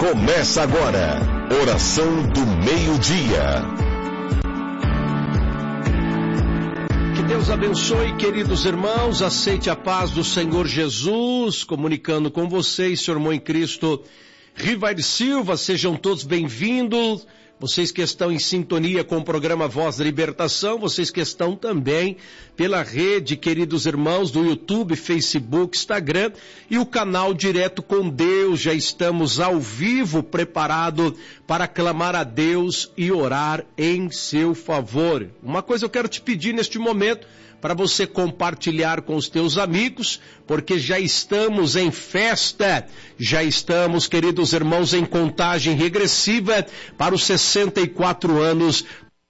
Começa agora, oração do meio-dia. Que Deus abençoe, queridos irmãos, aceite a paz do Senhor Jesus, comunicando com vocês, seu irmão em Cristo, Rivair Silva, sejam todos bem-vindos. Vocês que estão em sintonia com o programa Voz da Libertação, vocês que estão também pela rede, queridos irmãos, do YouTube, Facebook, Instagram e o canal Direto com Deus. Já estamos ao vivo, preparado para clamar a Deus e orar em seu favor. Uma coisa eu quero te pedir neste momento, para você compartilhar com os teus amigos, porque já estamos em festa, já estamos, queridos irmãos, em contagem regressiva para os 64 anos.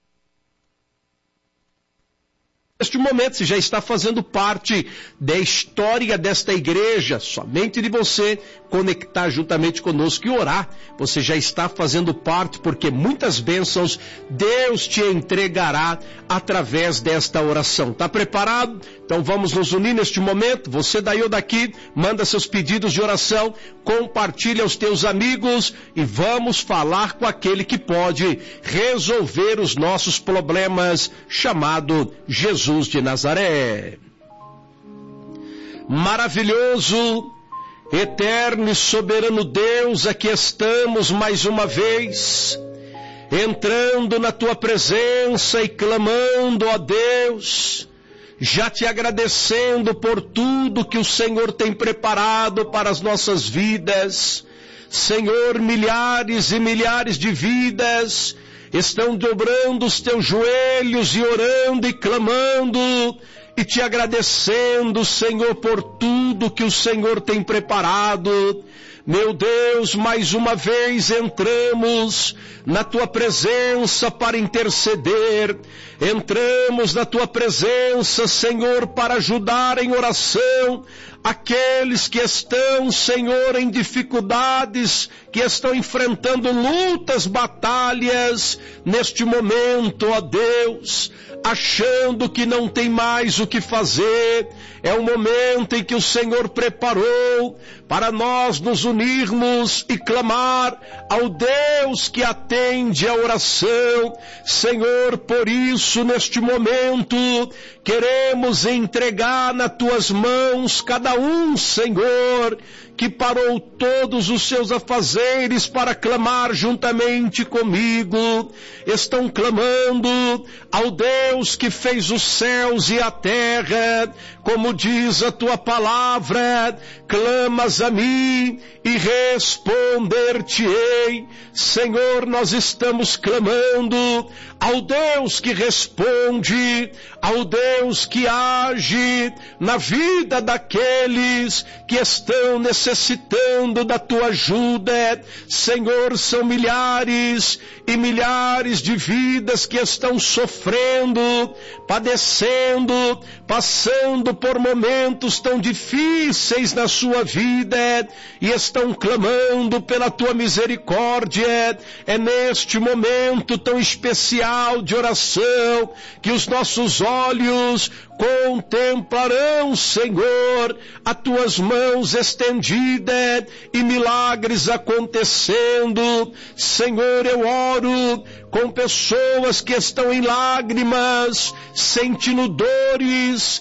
Neste momento, você já está fazendo parte da história desta igreja, somente de você conectar juntamente conosco e orar. Você já está fazendo parte, porque muitas bênçãos Deus te entregará através desta oração. Está preparado? Então vamos nos unir neste momento. Você daí ou daqui, manda seus pedidos de oração, compartilha aos teus amigos e vamos falar com aquele que pode resolver os nossos problemas, chamado Jesus de Nazaré. Maravilhoso, eterno e soberano Deus, aqui estamos mais uma vez, entrando na tua presença e clamando, ó Deus, já te agradecendo por tudo que o Senhor tem preparado para as nossas vidas. Senhor, milhares e milhares de vidas estão dobrando os teus joelhos e orando e clamando e te agradecendo, Senhor, por tudo que o Senhor tem preparado. Meu Deus, mais uma vez entramos na tua presença para interceder, entramos na tua presença, Senhor, para ajudar em oração aqueles que estão, Senhor, em dificuldades, que estão enfrentando lutas, batalhas, neste momento, ó Deus, achando que não tem mais o que fazer. É o momento em que o Senhor preparou para nós nos unirmos e clamar ao Deus que atende a oração. Senhor, por isso, neste momento, queremos entregar nas tuas mãos cada um, Senhor, que parou todos os seus afazeres para clamar juntamente comigo. Estão clamando ao Deus que fez os céus e a terra. Como diz a tua palavra, clamas a mim e responder-te-ei. Senhor, nós estamos clamando ao Deus que responde, ao Deus que age na vida daqueles que estão necessitando da tua ajuda. Senhor, são milhares e milhares de vidas que estão sofrendo, padecendo, passando por momentos tão difíceis na sua vida e estão clamando pela tua misericórdia. É neste momento tão especial de oração que os nossos olhos contemplarão, Senhor, as tuas mãos estendidas e milagres acontecendo. Senhor, eu oro com pessoas que estão em lágrimas, sentindo dores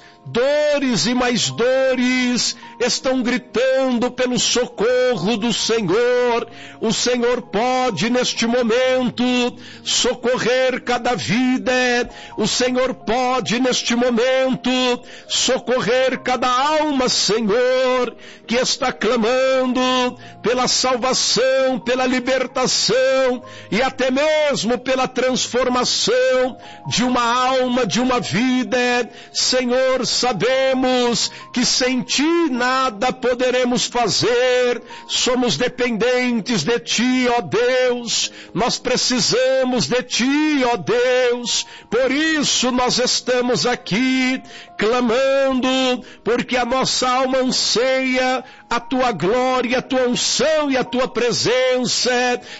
e mais dores, estão gritando pelo socorro do Senhor. O Senhor pode neste momento socorrer cada vida. O Senhor pode neste momento socorrer cada alma, Senhor, que está clamando pela salvação, pela libertação e até mesmo pela transformação de uma alma, de uma vida. Senhor, sabemos que sem ti nada poderemos fazer, somos dependentes de ti, ó Deus, nós precisamos de ti, ó Deus, por isso nós estamos aqui clamando, porque a nossa alma anseia a tua glória, a tua unção e a tua presença.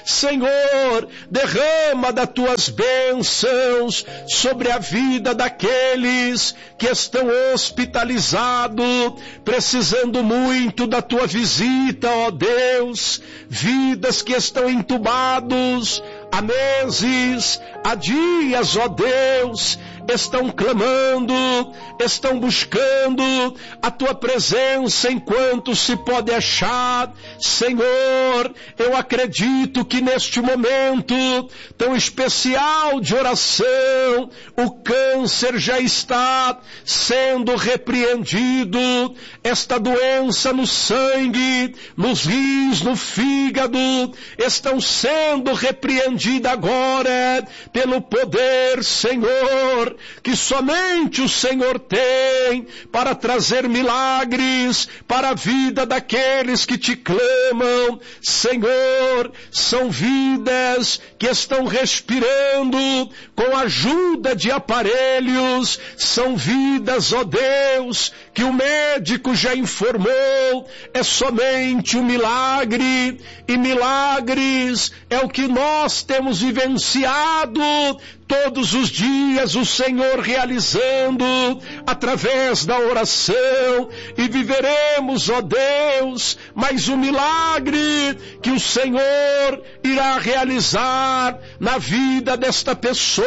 Senhor, derrama das tuas bênçãos sobre a vida daqueles que estão hospitalizados, precisando precisando muito da tua visita, ó Deus, vidas que estão entubados há meses, há dias, ó Deus, estão clamando, estão buscando a tua presença enquanto se pode achar. Senhor, eu acredito que neste momento tão especial de oração, o câncer já está sendo repreendido, esta doença no sangue, nos rins, no fígado, estão sendo repreendidas agora pelo poder, Senhor, que somente o Senhor tem para trazer milagres para a vida daqueles que te clamam. Senhor, são vidas que estão respirando com a ajuda de aparelhos, são vidas, ó Deus, que o médico já informou, é somente um milagre, e milagres é o que nós temos vivenciado todos os dias, o Senhor realizando através da oração, e viveremos, ó Deus, mais um milagre que o Senhor irá realizar na vida desta pessoa,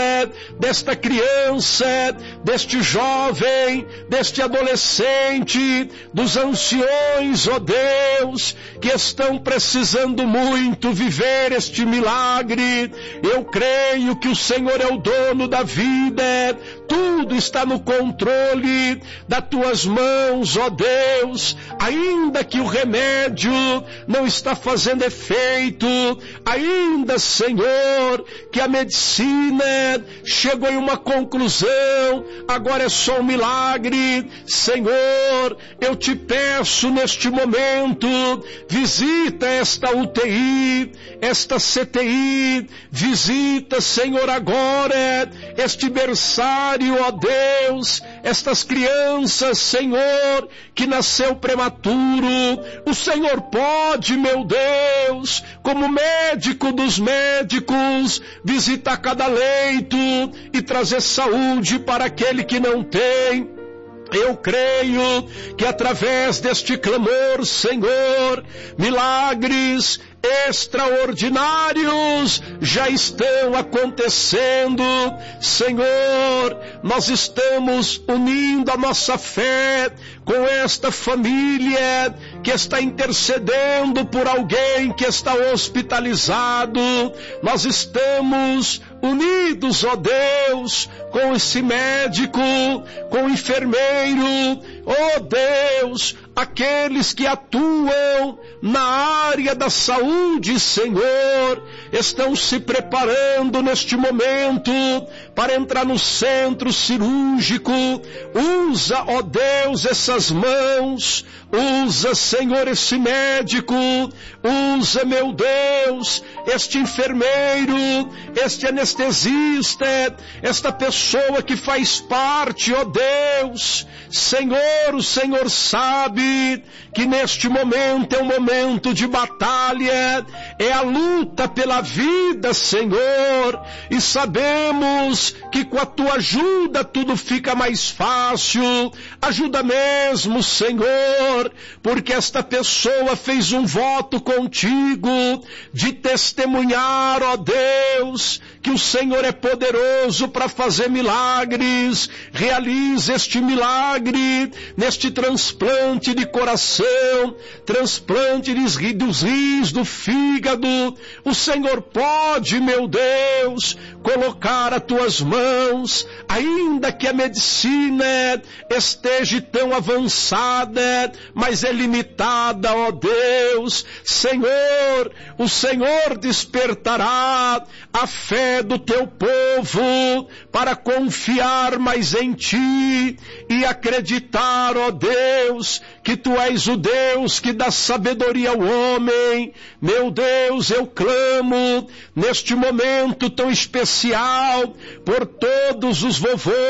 desta criança, deste jovem, deste adolescente, dos anciões, ó Deus, que estão precisando muito viver este milagre. Eu creio que o Senhor é o dono da vida, tudo está no controle das tuas mãos, ó Deus, ainda que o remédio não está fazendo efeito, ainda, Senhor, que a medicina chegou em uma conclusão, agora é só um milagre. Senhor, eu te peço neste momento, visita esta UTI, esta CTI, visita, Senhor, agora este berçário, ó Deus, estas crianças, Senhor, que nasceu prematuro. O Senhor pode, meu Deus, como médico dos médicos, visitar cada leito e trazer saúde para aquele que não tem. Eu creio que através deste clamor, Senhor, milagres extraordinários já estão acontecendo. Senhor, nós estamos unindo a nossa fé com esta família que está intercedendo por alguém que está hospitalizado. Nós estamos unidos, ó Deus, com esse médico, com o enfermeiro, ó Deus, aqueles que atuam na área da saúde, Senhor, estão se preparando neste momento para entrar no centro cirúrgico. Usa, ó Deus, essas mãos, usa, Senhor, esse médico, usa, meu Deus, este enfermeiro, este anestesista, esta pessoa que faz parte, ó Deus. Senhor, o Senhor sabe que neste momento é um momento de batalha, é a luta pela vida, Senhor, e sabemos que com a tua ajuda tudo fica mais fácil. Ajuda mesmo, Senhor, porque esta pessoa fez um voto contigo de testemunhar, ó Deus, que o Senhor é poderoso para fazer milagres. Realize este milagre neste transplante de coração, transplante dos rins, do fígado. O Senhor pode, meu Deus, colocar as tuas mãos, ainda que a medicina esteja tão avançada, mas é limitada, ó Deus. Senhor, o Senhor despertará a fé do teu povo para confiar mais em ti e acreditar, ó Deus, que tu és o Deus que dá sabedoria ao homem. Meu Deus, eu clamo neste momento tão especial por todos os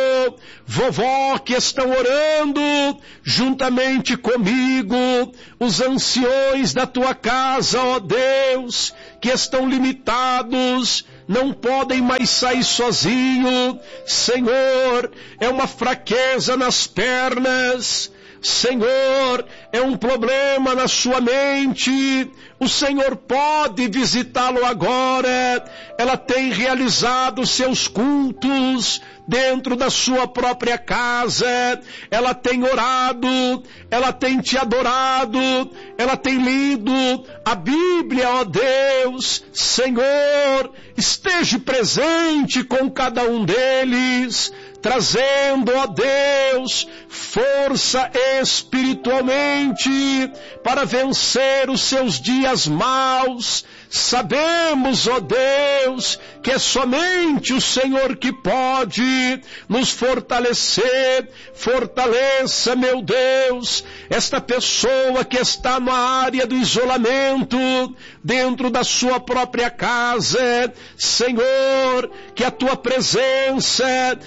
vovó que estão orando juntamente comigo, os anciões da tua casa, ó Deus, que estão limitados, não podem mais sair sozinho. Senhor, é uma fraqueza nas pernas, Senhor, é um problema na sua mente, o Senhor pode visitá-lo agora. Ela tem realizado seus cultos dentro da sua própria casa, ela tem orado, ela tem te adorado, ela tem lido a Bíblia, ó Deus. Senhor, esteja presente com cada um deles, trazendo, ó Deus, força espiritualmente para vencer os seus dias maus. Sabemos, ó Deus, que é somente o Senhor que pode nos fortalecer. Fortaleça, meu Deus, esta pessoa que está na área do isolamento, dentro da sua própria casa. Senhor, que a tua presença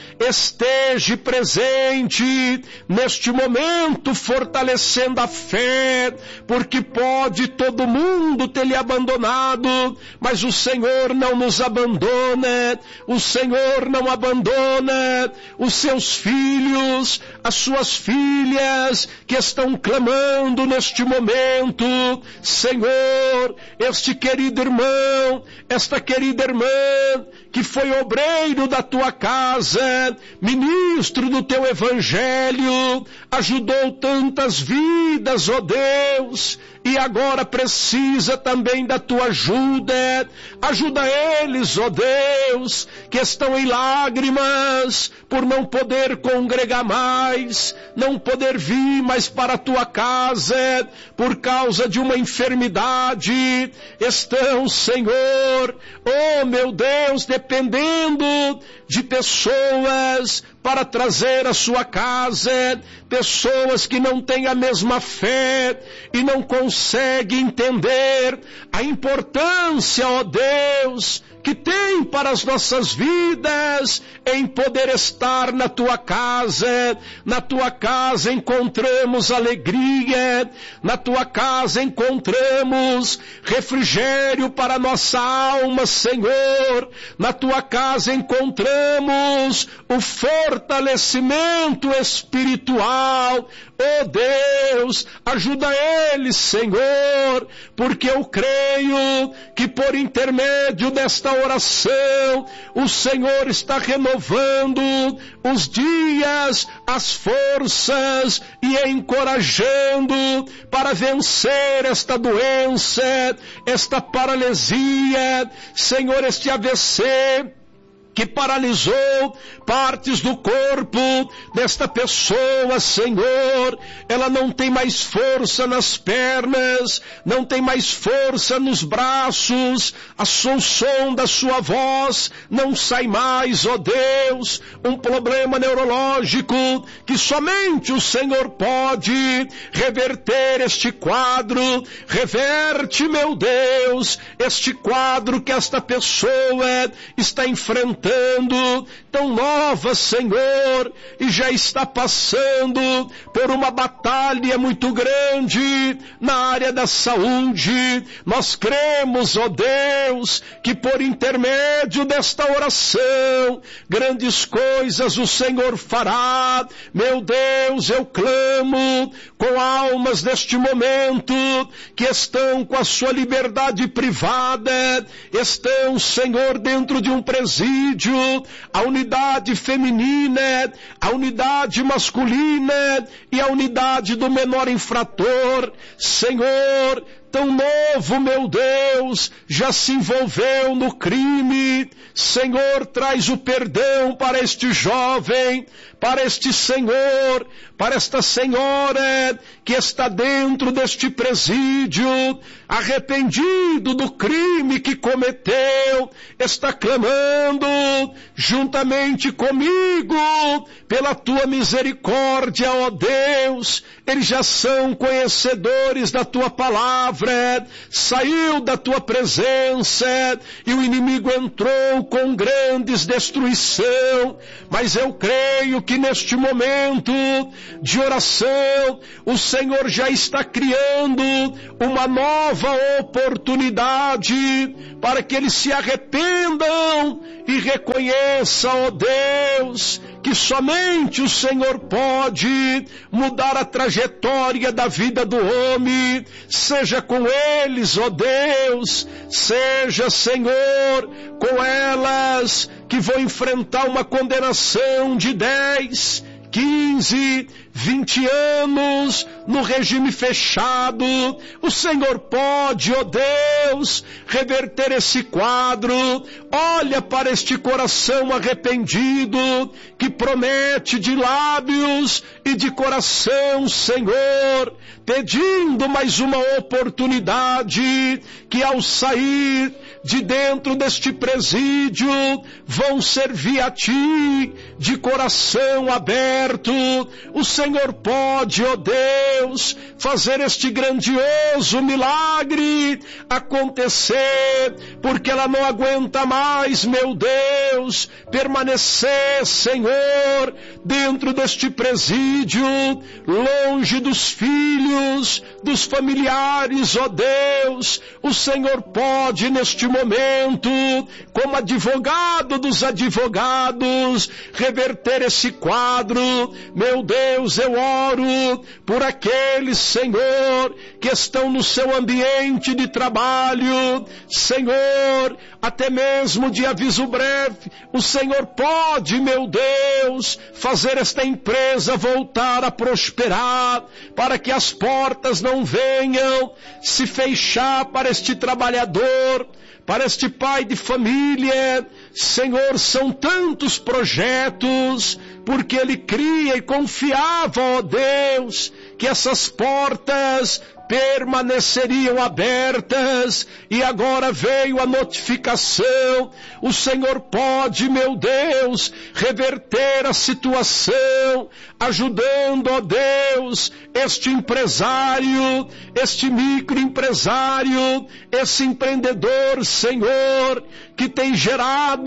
esteja presente neste momento, fortalecendo a fé, porque pode todo mundo ter lhe abandonado, mas o Senhor não nos abandona. O Senhor não abandona os seus filhos, as suas filhas que estão clamando neste momento. Senhor, este querido irmão, esta querida irmã que foi obreiro da tua casa, ministro do teu evangelho, ajudou tantas vidas, ó Deus, e agora precisa também da tua ajuda. Ajuda eles, ó Deus, que estão em lágrimas por não poder congregar mais, não poder vir mais para a tua casa por causa de uma enfermidade. Estão, Senhor, oh meu Deus, dependendo de pessoas para trazer à sua casa, pessoas que não têm a mesma fé e não conseguem entender a importância, ó Deus, que tem para as nossas vidas em poder estar na tua casa. Na tua casa encontramos alegria, na tua casa encontramos refrigério para a nossa alma, Senhor. Na tua casa encontramos o fortalecimento espiritual. Oh Deus, ajuda eles, Senhor, porque eu creio que por intermédio desta oração, o Senhor está renovando os dias, as forças e encorajando para vencer esta doença, esta paralisia, Senhor, este AVC que paralisou partes do corpo desta pessoa, Senhor. Ela não tem mais força nas pernas, não tem mais força nos braços, o som da sua voz não sai mais, ó Deus. Um problema neurológico que somente o Senhor pode reverter este quadro. Reverte, meu Deus, este quadro que esta pessoa está enfrentando, tão nova, Senhor, e já está passando por uma batalha muito grande na área da saúde. Nós cremos, ó Deus, que por intermédio desta oração, grandes coisas o Senhor fará. Meu Deus, eu clamo com almas neste momento que estão com a sua liberdade privada, estão, Senhor, dentro de um presídio, a unidade feminina, a unidade masculina e a unidade do menor infrator. Senhor, tão novo, meu Deus, já se envolveu no crime. Senhor, traz o perdão para este jovem, para este senhor, para esta senhora que está dentro deste presídio, arrependido do crime que cometeu, está clamando juntamente comigo pela tua misericórdia, ó Deus. Eles já são conhecedores da tua palavra, livra, saiu da tua presença e o inimigo entrou com grandes destruição. Mas eu creio que neste momento de oração, o Senhor já está criando uma nova oportunidade para que eles se arrependam e reconheçam, ó Deus, que somente o Senhor pode mudar a trajetória da vida do homem. Seja com eles, ó Deus, seja, Senhor, com elas que vão enfrentar uma condenação de 10, 15, 20 anos no regime fechado. O Senhor pode, ó Deus, reverter esse quadro. Olha para este coração arrependido que promete de lábios e de coração, Senhor, pedindo mais uma oportunidade, que ao sair de dentro deste presídio vão servir a Ti de coração aberto. O Senhor pode, ó Deus, fazer este grandioso milagre acontecer, porque ela não aguenta mais, meu Deus, permanecer, Senhor, dentro deste presídio, longe dos filhos, dos familiares, ó Deus. O Senhor pode neste momento, como advogado dos advogados, reverter esse quadro. Meu Deus, eu oro por aqueles, Senhor, que estão no seu ambiente de trabalho, Senhor, até mesmo de aviso breve. O Senhor pode, meu Deus, fazer esta empresa voltar a prosperar, para que as portas não venham se fechar para este trabalhador, para este pai de família. Senhor, são tantos projetos, porque ele cria e confiava, ó Deus, que essas portas permaneceriam abertas, e agora veio a notificação. O Senhor pode, meu Deus, reverter a situação, ajudando, ó Deus, este empresário, este microempresário, esse empreendedor, Senhor, que tem gerado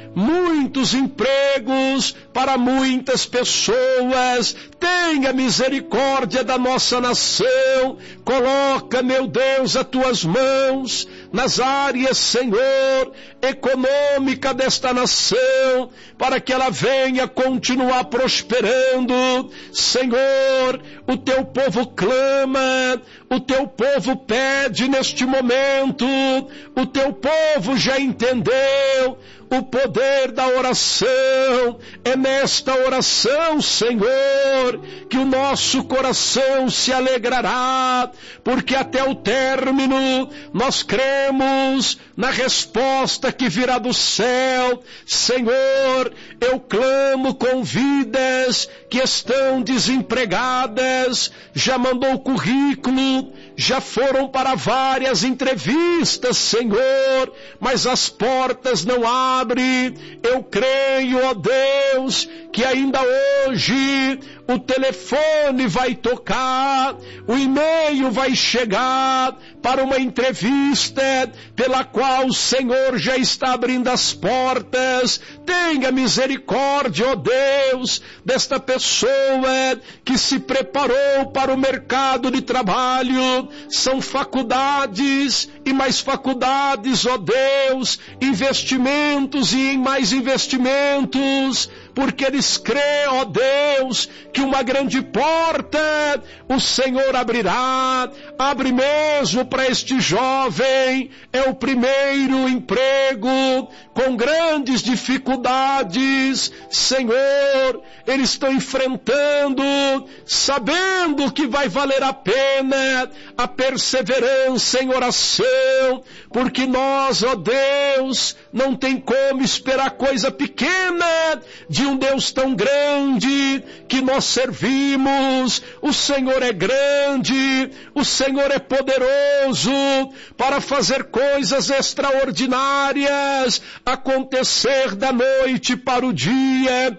muitos empregos para muitas pessoas. Tenha misericórdia da nossa nação. Coloca, meu Deus, as tuas mãos nas áreas, Senhor, econômica desta nação, para que ela venha continuar prosperando. Senhor, o teu povo clama, o teu povo pede neste momento, o teu povo já entendeu o poder da oração. É nesta oração, Senhor, que o nosso coração se alegrará, porque até o término nós cremos na resposta que virá do céu. Senhor, eu clamo com vidas que estão desempregadas, já mandou currículo, já foram para várias entrevistas, Senhor, mas as portas não abrem. Eu creio, ó Deus, que ainda hoje o telefone vai tocar, o e-mail vai chegar para uma entrevista pela qual o Senhor já está abrindo as portas. Tenha misericórdia, ó Deus, desta pessoa que se preparou para o mercado de trabalho. São faculdades e mais faculdades, ó Deus, investimentos e em mais investimentos, porque eles creem, ó Deus, que uma grande porta o Senhor abrirá. Abre mesmo para este jovem, é o primeiro emprego, com grandes dificuldades, Senhor, eles estão enfrentando, sabendo que vai valer a pena a perseverança em oração, porque nós, ó Deus, não tem como esperar coisa pequena de um Deus tão grande que nós servimos. O Senhor é grande, o Senhor é poderoso para fazer coisas extraordinárias acontecer da noite para o dia.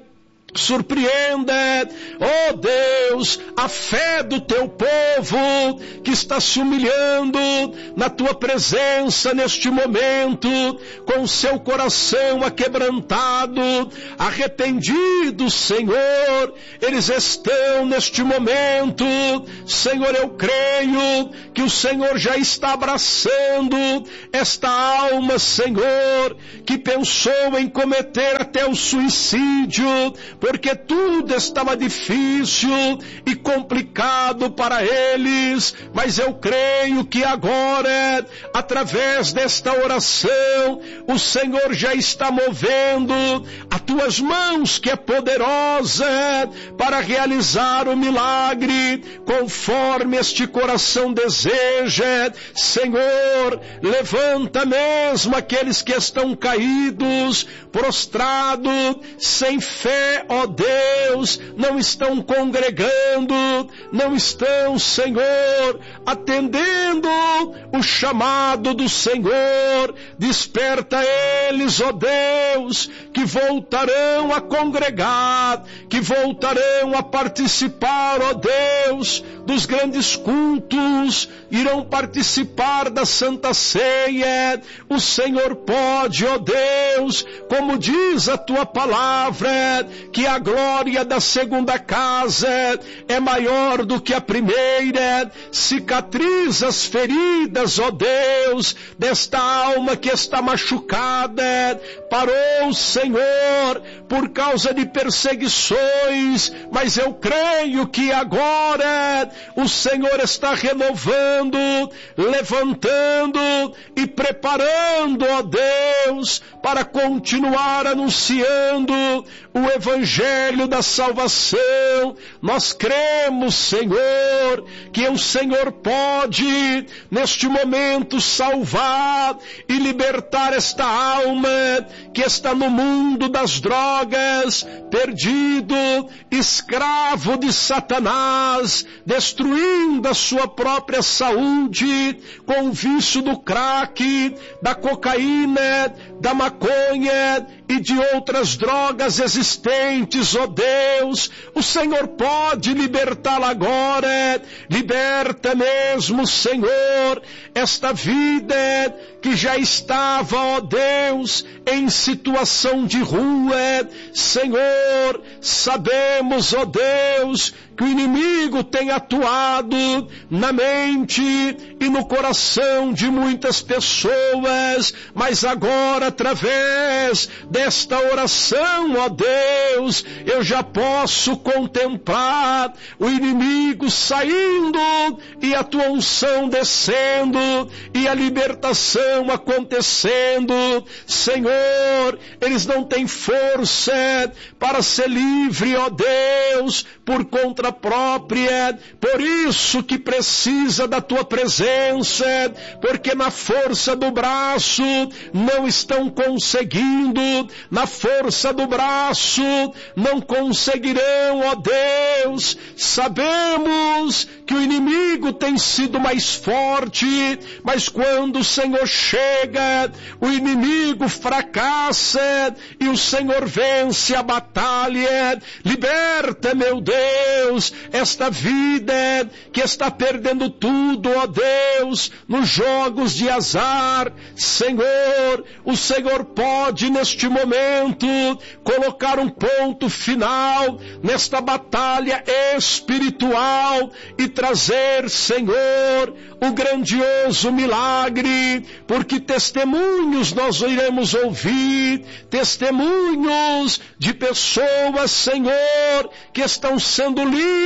Surpreenda, ó Deus, a fé do teu povo que está se humilhando na tua presença neste momento, com seu coração aquebrantado, arrependido, Senhor. Eles estão neste momento, Senhor, eu creio que o Senhor já está abraçando esta alma, Senhor, que pensou em cometer até o suicídio, porque tudo estava difícil e complicado para eles, mas eu creio que agora, através desta oração, o Senhor já está movendo as tuas mãos, que é poderosa, para realizar o milagre, conforme este coração deseja. Senhor, levanta mesmo aqueles que estão caídos, prostrados, sem fé, ó Deus, não estão congregando, não estão, Senhor, atendendo o chamado do Senhor. Desperta eles, ó Deus, que voltarão a congregar, que voltarão a participar, ó Deus, dos grandes cultos, irão participar da Santa Ceia. O Senhor pode, ó Deus, como diz a tua palavra, que a glória da segunda casa é maior do que a primeira. Cicatriza as feridas, ó Deus, desta alma que está machucada. Parou, Senhor, por causa de perseguições, mas eu creio que agora o Senhor está renovando, levantando e preparando, ó Deus, para continuar anunciando o Evangelho da salvação. Nós cremos, Senhor, que o Senhor pode, neste momento, salvar e libertar esta alma que está no mundo das drogas, perdido, escravo de Satanás, destruindo a sua própria saúde com o vício do crack, da cocaína, da maconha e de outras drogas existentes, ó Deus. O Senhor pode libertá-la agora. Liberta mesmo, Senhor, esta vida que já estava, ó Deus, em situação de rua. Senhor, sabemos, ó Deus, que o inimigo tem atuado na mente e no coração de muitas pessoas, mas agora, através desta oração, ó Deus, eu já posso contemplar o inimigo saindo e a tua unção descendo e a libertação acontecendo. Senhor, eles não têm força para ser livre, ó Deus, por conta própria, por isso que precisa da tua presença, porque na força do braço não estão conseguindo, na força do braço não conseguirão, ó Deus. Sabemos que o inimigo tem sido mais forte, mas quando o Senhor chega, o inimigo fracassa e o Senhor vence a batalha. Liberta, meu Deus, esta vida que está perdendo tudo, ó Deus, nos jogos de azar. Senhor, o Senhor pode neste momento colocar um ponto final nesta batalha espiritual e trazer, Senhor, o grandioso milagre, porque testemunhos nós iremos ouvir, testemunhos de pessoas, Senhor, que estão sendo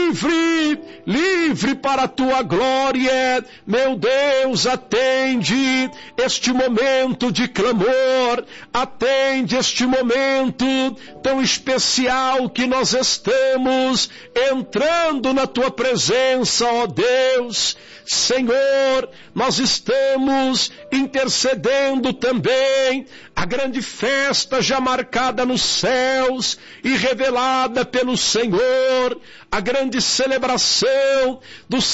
livre para a tua glória. Meu Deus, atende este momento de clamor, atende este momento tão especial que nós estamos entrando na tua presença, ó Deus. Senhor, nós estamos intercedendo também a grande festa já marcada nos céus e revelada pelo Senhor, a grande celebração dos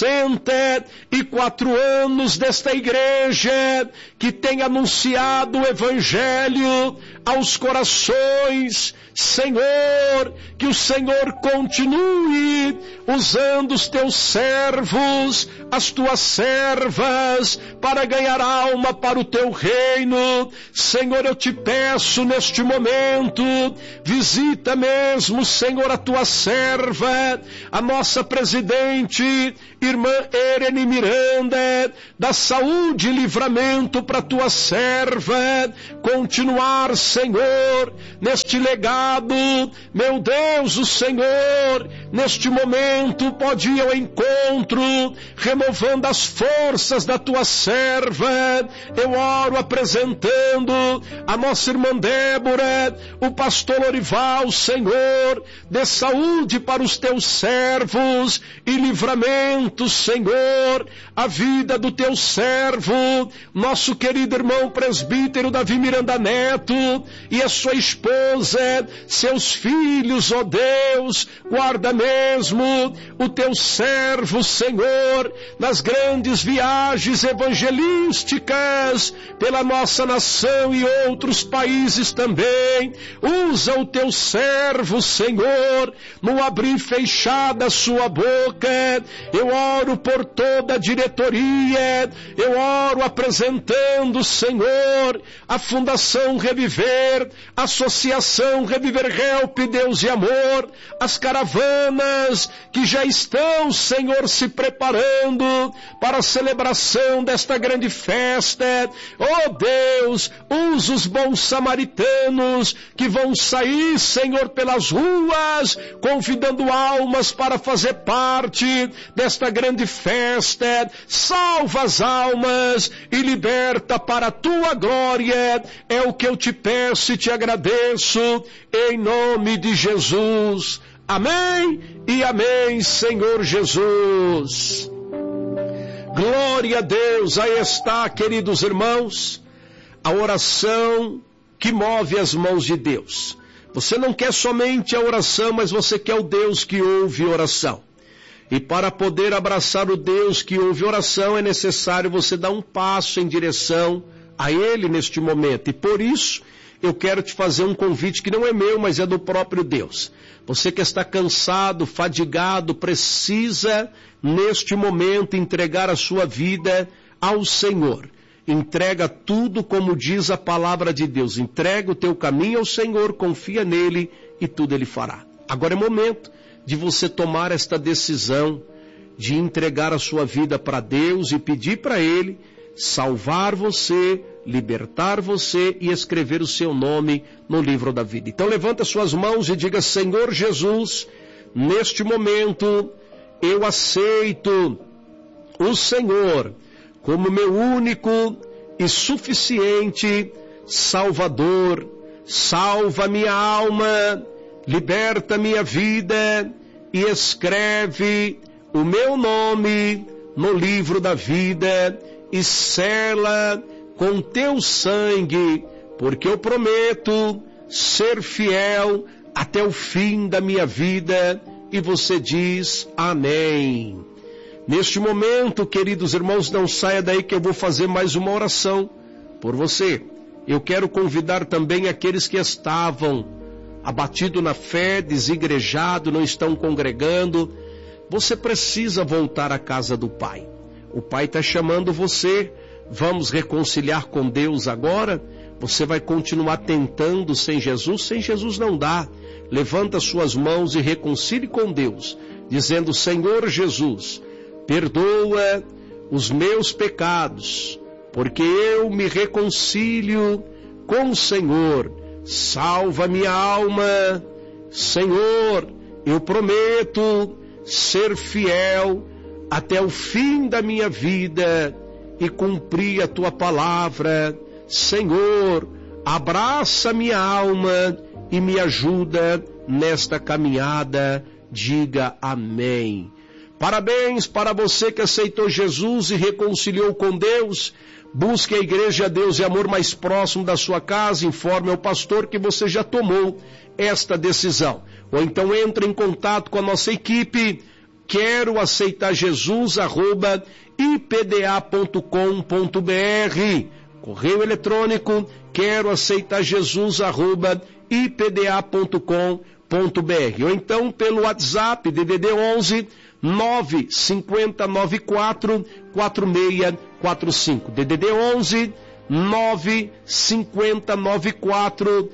64 anos desta igreja, que tem anunciado o Evangelho aos corações. Senhor, que o Senhor continue usando os teus servos, as tuas servas, para ganhar alma para o teu reino. Senhor, eu te peço neste momento, visita mesmo, Senhor, a tua serva, a nossa presidente, irmã Erene Miranda, dá saúde e livramento para a tua serva, continuar, Senhor, neste legado. Meu Deus, o Senhor, neste momento, pode ir ao encontro, removendo as forças da tua serva. Eu oro apresentando a nossa irmã Débora, o pastor Lorival. Senhor, dê saúde para os teus servos e livramento, Senhor, a vida do teu servo, nosso querido irmão presbítero Davi Miranda Neto e a sua esposa, seus filhos, ó Deus, guarda mesmo o teu servo, Senhor, nas grandes viagens evangelísticas pela nossa nação e outros países também. Usa o teu servo, Senhor, no abrir e fechar da sua boca. Eu oro por toda a diretoria, eu oro apresentando, Senhor, a Fundação Reviver, a Associação Reviver Help, Deus e Amor, as caravanas que já estão, Senhor, se preparando para a celebração desta grande festa. Oh Deus, usa os bons samaritanos que vão sair, Senhor, pelas ruas, convidando almas para fazer parte desta grande festa. Salva as almas e liberta para a tua glória. É o que eu te peço e te agradeço, em nome de Jesus. Amém e amém, Senhor Jesus. Glória a Deus. Aí está, queridos irmãos, a oração que move as mãos de Deus. Você não quer somente a oração, mas você quer o Deus que ouve oração. E para poder abraçar o Deus que ouve oração, é necessário você dar um passo em direção a Ele neste momento. E por isso, eu quero te fazer um convite que não é meu, mas é do próprio Deus. Você que está cansado, fadigado, precisa, neste momento, entregar a sua vida ao Senhor. Entrega tudo como diz a palavra de Deus. Entrega o teu caminho ao Senhor, confia nele e tudo Ele fará. Agora é momento de você tomar esta decisão de entregar a sua vida para Deus e pedir para Ele salvar você, libertar você e escrever o seu nome no livro da vida. Então levanta suas mãos e diga: Senhor Jesus, neste momento eu aceito o Senhor como meu único e suficiente Salvador. Salva minha alma, liberta minha vida e escreve o meu nome no livro da vida e sela com teu sangue, porque eu prometo ser fiel até o fim da minha vida. E você diz amém. Neste momento, queridos irmãos, não saia daí que eu vou fazer mais uma oração por você. Eu quero convidar também aqueles que estavam abatidos na fé, desigrejados, não estão congregando. Você precisa voltar à casa do Pai. O Pai está chamando você. Vamos reconciliar com Deus agora? Você vai continuar tentando sem Jesus? Sem Jesus não dá. Levanta suas mãos e reconcilie com Deus, dizendo: Senhor Jesus, perdoa os meus pecados, porque eu me reconcilio com o Senhor. Salva minha alma. Senhor, eu prometo ser fiel até o fim da minha vida e cumprir a tua palavra. Senhor, abraça minha alma e me ajuda nesta caminhada. Diga amém. Parabéns para você que aceitou Jesus e reconciliou com Deus. Busque a Igreja Deus e Amor mais próximo da sua casa. Informe ao pastor que você já tomou esta decisão. ou então entre em contato com a nossa equipe, quero aceitar Jesus, @ipda.com.br, correio eletrônico, quero aceitar Jesus, @ipda.com.br, ou então pelo WhatsApp, DDD 11 95094 4645, DDD 11 95094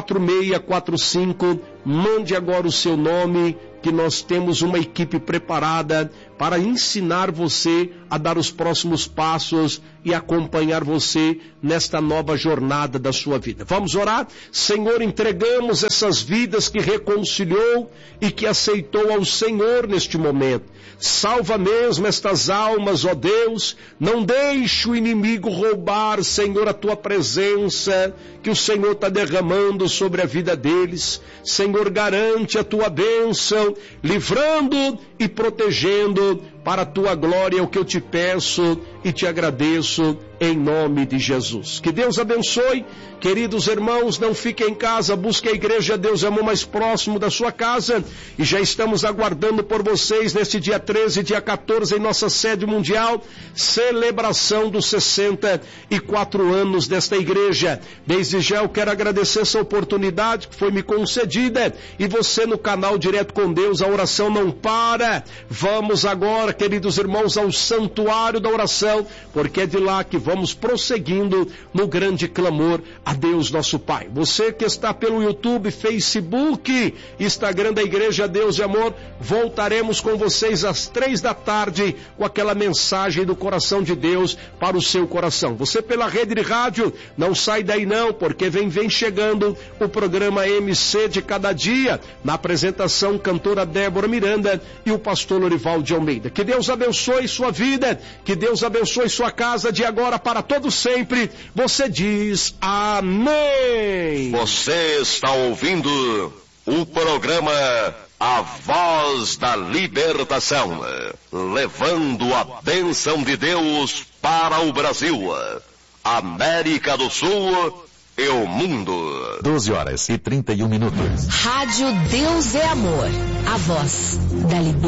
4645, mande agora o seu nome, que nós temos uma equipe preparada para ensinar você a dar os próximos passos e acompanhar você nesta nova jornada da sua vida. Vamos orar? Senhor, entregamos essas vidas que reconciliou e que aceitou ao Senhor neste momento. Salva mesmo estas almas, ó Deus, não deixe o inimigo roubar, Senhor, a tua presença, que o Senhor está derramando sobre a vida deles. Senhor, garante a tua bênção, livrando e protegendo para a tua glória, é o que eu te peço e te agradeço em nome de Jesus. Que Deus abençoe. Queridos irmãos, não fiquem em casa, busque a Igreja Deus Amor mais próximo da sua casa, e já estamos aguardando por vocês neste dia 13 e dia 14 em nossa sede mundial, celebração dos 64 anos desta igreja. Desde já eu quero agradecer essa oportunidade que foi me concedida, e você no canal Direto com Deus, a oração não para. Vamos agora, queridos irmãos, ao santuário da oração, porque é de lá que vamos prosseguindo no grande clamor a Deus nosso Pai. Você que está pelo YouTube, Facebook, Instagram da Igreja Deus de Amor, voltaremos com vocês às 3 da tarde com aquela mensagem do coração de Deus para o seu coração. Você pela rede de rádio, não sai daí não, porque vem chegando o programa MC de cada dia, na apresentação cantora Débora Miranda e o pastor Lorival de Almeida. Que Deus abençoe sua vida, que Deus abençoe sua casa de agora para todo sempre. Você diz amém. Você está ouvindo o programa A Voz da Libertação, levando a bênção de Deus para o Brasil, América do Sul e o mundo. 12h31. Rádio Deus é Amor, a voz da libertação.